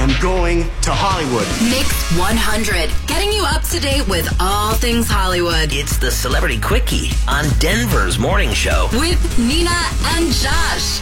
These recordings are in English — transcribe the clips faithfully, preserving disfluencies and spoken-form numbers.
am going to Hollywood. Mix one hundred, getting you up to date with all things Hollywood. It's the Celebrity Quickie on Denver's Morning Show. With Nina and Josh.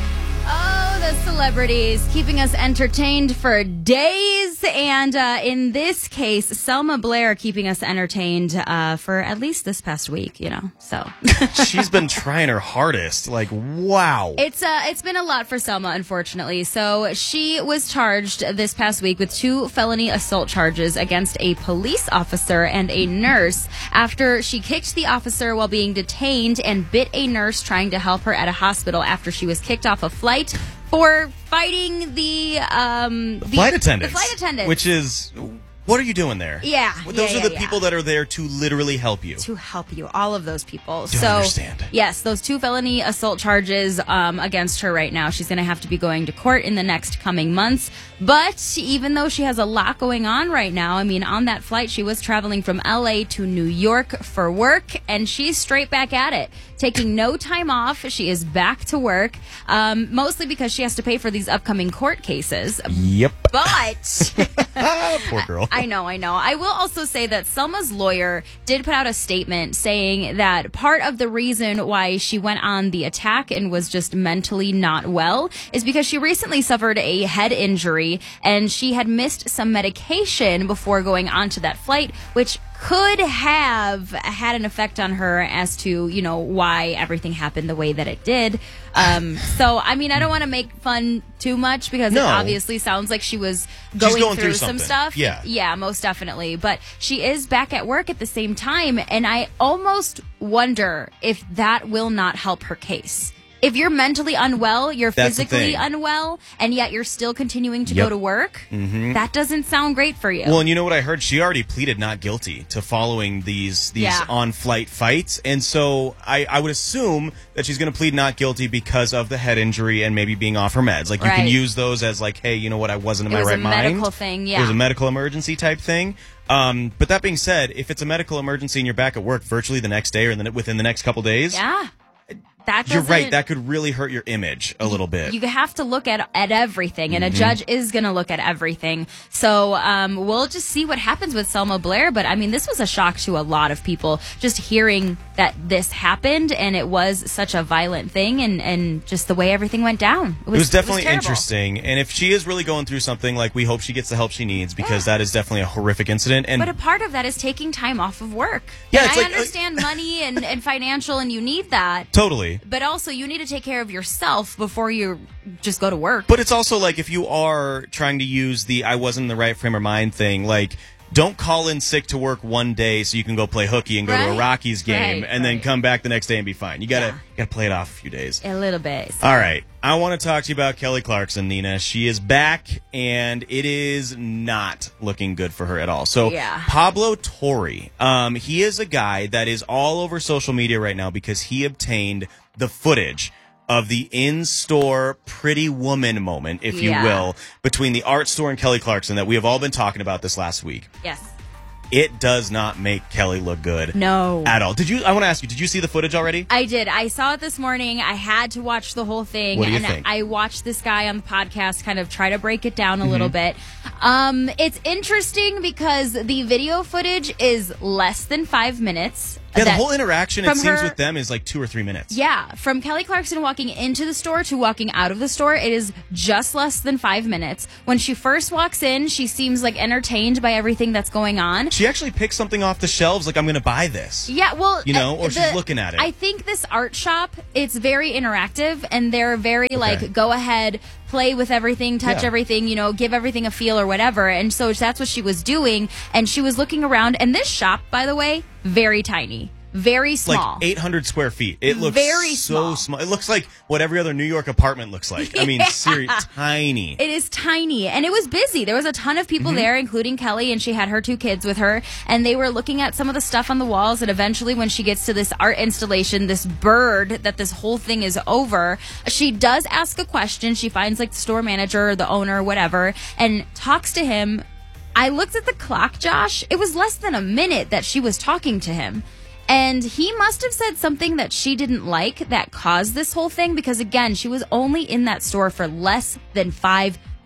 Oh, the celebrities keeping us entertained for days. And uh, in this case, Selma Blair keeping us entertained uh, for at least this past week, you know, so. She's been trying her hardest. Like, wow. It's uh, it's been a lot for Selma, unfortunately. So she was charged this past week with two felony assault charges against a police officer and a nurse after she kicked the officer while being detained and bit a nurse trying to help her at a hospital after she was kicked off a flight for fighting the um the flight attendants. The flight attendants. Which is, what are you doing there? Yeah. Those yeah, are yeah, the yeah. people that are there to literally help you. To help you. All of those people. Don't so, understand. Yes, those two felony assault charges um, against her right now. She's going to have to be going to court in the next coming months. But even though she has a lot going on right now, I mean, on that flight, she was traveling from L A to New York for work, and she's straight back at it. Taking no time off. She is back to work, um, mostly because she has to pay for these upcoming court cases. Yep. But poor girl. I know, I know. I will also say that Selma's lawyer did put out a statement saying that part of the reason why she went on the attack and was just mentally not well is because she recently suffered a head injury and she had missed some medication before going onto that flight, which could have had an effect on her as to, you know, why everything happened the way that it did. Um, so, I mean, I don't want to make fun too much because no. it obviously sounds like she was going, going through, through some something. stuff. Yeah. Yeah, most definitely. But she is back at work at the same time, and I almost wonder if that will not help her case. If you're mentally unwell, you're That's the physically thing. unwell, and yet you're still continuing to Yep. go to work, mm-hmm. that doesn't sound great for you. Well, and you know what I heard? She already pleaded not guilty to following these these Yeah. on-flight fights. And so I, I would assume that she's going to plead not guilty because of the head injury and maybe being off her meds. Like, you can Right. use those as like, hey, you know what? I wasn't in It my was right a mind. medical thing, It yeah. was a medical emergency type thing. Um, but that being said, if it's a medical emergency and you're back at work virtually the next day or the, within the next couple days, yeah. That you're right. doesn't- That could really hurt your image a little bit. You have to look at at everything, and Mm-hmm. a judge is going to look at everything. So um, we'll just see what happens with Selma Blair. But I mean, this was a shock to a lot of people just hearing that this happened, and it was such a violent thing, and, and just the way everything went down. It was, It was definitely terrible. interesting. And if she is really going through something, like, we hope she gets the help she needs, because Yeah. that is definitely a horrific incident. And But a part of that is taking time off of work. Yeah, and it's I like, uh, understand money and, and financial, and you need that. totally. But also, you need to take care of yourself before you just go to work. But it's also like, if you are trying to use the I wasn't in the right frame of mind thing, like, don't call in sick to work one day so you can go play hooky and go to a Right. Rockies game Right, and then right. come back the next day and be fine. You gotta, Yeah. you gotta play it off a few days. A little bit. All right. I want to talk to you about Kelly Clarkson, Nina. She is back, and it is not looking good for her at all. So, Yeah. Pablo Torre, um, he is a guy that is all over social media right now because he obtained the footage of the in-store Pretty Woman moment, if you Yeah. will, between the art store and Kelly Clarkson that we have all been talking about this last week. Yes. It does not make Kelly look good No. at all. Did you? I want to ask you, did you see the footage already? I did. I saw it this morning. I had to watch the whole thing. What do you and think? I watched this guy on the podcast kind of try to break it down a little Mm-hmm. bit. Um, it's interesting because the video footage is less than five minutes. Yeah, the That- whole interaction, it from seems, her- with them is like two or three minutes. Yeah, from Kelly Clarkson walking into the store to walking out of the store, it is just less than five minutes. When she first walks in, she seems like entertained by everything that's going on. She actually picks something off the shelves, like, I'm going to buy this. Yeah, well, You know, uh, or she's looking at it. I think this art shop, it's very interactive, and they're very like, go ahead, play with everything, touch Yeah. everything, you know, give everything a feel or whatever. And so that's what she was doing, and she was looking around. And this shop, by the way, very tiny. Very small. Like eight hundred square feet. It looks Very so small. small. It looks like what every other New York apartment looks like. I mean, Yeah. seriously, tiny. It is tiny, and it was busy. There was a ton of people Mm-hmm. there, including Kelly, and she had her two kids with her, and they were looking at some of the stuff on the walls, and eventually when she gets to this art installation, this bird that this whole thing is over, she does ask a question. She finds like the store manager or the owner or whatever and talks to him. I looked at the clock, Josh. It was less than a minute that she was talking to him. And he must have said something that she didn't like that caused this whole thing because, again, she was only in that store for less than five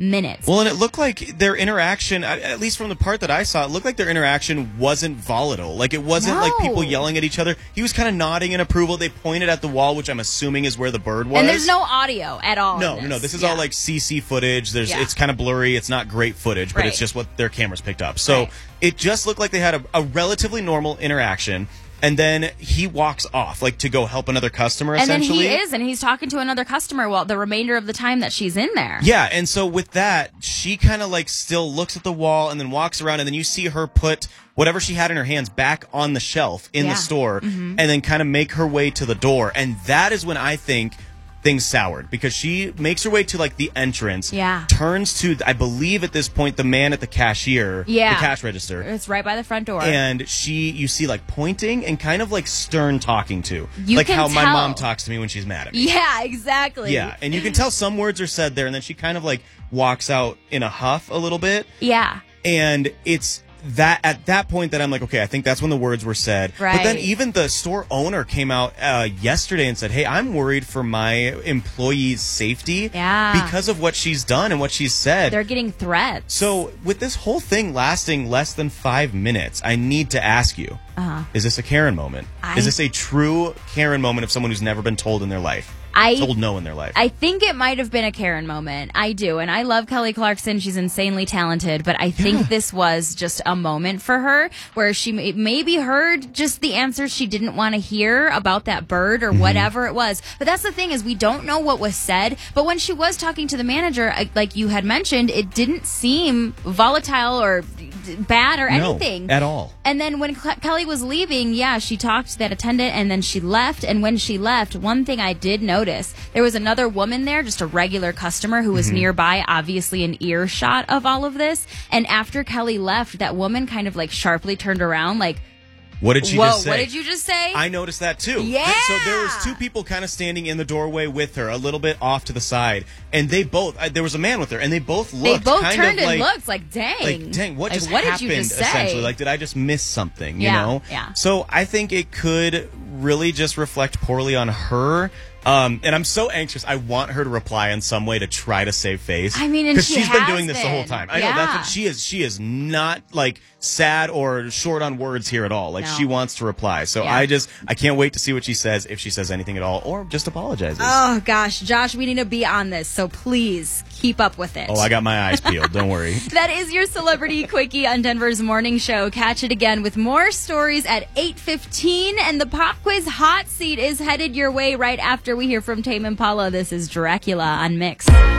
minutes. Well, and it looked like their interaction, at least from the part that I saw, it looked like their interaction wasn't volatile. Like, it wasn't No. like people yelling at each other. He was kind of nodding in approval. They pointed at the wall, which I'm assuming is where the bird was. And there's no audio at all. No, in no, no. This is Yeah. all like C C footage. There's, Yeah. it's kind of blurry. It's not great footage, but Right. it's just what their cameras picked up. So Right. it just looked like they had a, a relatively normal interaction. And then he walks off, like, to go help another customer, And then essentially. he is, and he's talking to another customer while the remainder of the time that she's in there. Yeah, and so with that, she kind of like still looks at the wall and then walks around, and then you see her put whatever she had in her hands back on the shelf in Yeah. the store, Mhm. and then kind of make her way to the door. And that is when I think things soured, because she makes her way to like the entrance, Yeah. turns to, I believe at this point, the man at the cashier, Yeah. the cash register. It's right by the front door. And she, you see, like pointing and kind of like stern talking to, You like can how my tell. mom talks to me when she's mad at me. Yeah, exactly. Yeah, and you can tell some words are said there, and then she kind of like walks out in a huff a little bit. Yeah. And it's that at that point that I'm like, okay, I think that's when the words were said. But then Right. even the store owner came out uh, yesterday and said, hey, I'm worried for my employees' safety Yeah. because of what she's done and what she's said. They're getting threats. So with this whole thing lasting less than five minutes, I need to ask you, Uh-huh. is this a Karen moment? I- Is this a true Karen moment of someone who's never been told in their life? I- told no in their life. I think it might have been a Karen moment. I do. And I love Kelly Clarkson. She's insanely talented. But I think this was just a moment for her where she may- maybe heard just the answers she didn't want to hear about that bird or Mhm. whatever it was. But that's the thing is we don't know what was said. But when she was talking to the manager, I- like you had mentioned, it didn't seem volatile or d- bad or No, anything. at all. And then when Cle- Kelly was leaving, yeah, she talked to that attendant and then she left. And when she left, one thing I did notice, there was another woman there, just a regular customer who was Mhm. nearby, obviously an earshot of all of this. And after Kelly left, that woman kind of like sharply turned around like, What did she whoa, just say? what did you just say? I noticed that too. Yeah. Th- So there was two people kind of standing in the doorway with her, a little bit off to the side, and they both. Uh, there was a man with her, and they both they looked. both kind turned of and like, looked like, dang. Like, dang, what Like, just what happened? did you just say? Essentially, like, did I just miss something? You Yeah, know? yeah. So I think it could really just reflect poorly on her. Um, and I'm so anxious. I want her to reply in some way to try to save face. I mean, and because she she's been has doing this the whole been. time. I know that's Yeah. what she is. She is not like sad or short on words here at all. Like No. she wants to reply. So Yeah. I just I can't wait to see what she says, if she says anything at all, or just apologizes. Oh gosh, Josh, we need to be on this, so please keep up with it. Oh, I got my eyes peeled. Don't worry. That is your Celebrity Quickie on Denver's Morning Show. Catch it again with more stories at eight fifteen, and the Pop Quiz Hot Seat is headed your way right after we hear from Tame Impala. This is Dracula on Mix.